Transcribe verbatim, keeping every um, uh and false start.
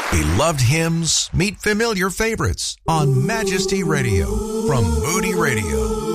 Beloved hymns meet familiar favorites on Majesty Radio from Moody Radio.